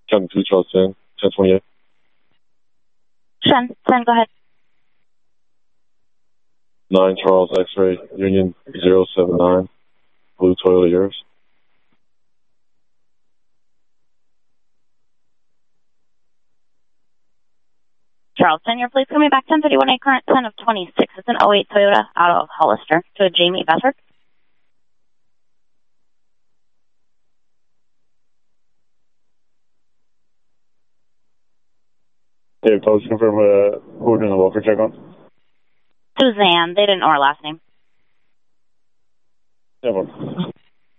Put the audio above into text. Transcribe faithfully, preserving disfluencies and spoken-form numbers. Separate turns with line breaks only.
County two, Charles ten, ten twenty-eight.
ten, ten, go ahead.
nine Charles X-ray, Union zero seven nine, blue Toyota Yaris.
Charleston, your police coming back ten thirty-one, a current ten of twenty-six. It's an oh eight Toyota out of Hollister to a Jamie Bessert.
Yeah, close to confirm uh, who we're doing the welfare check on.
Suzanne, they didn't know our last name.
Yeah, well.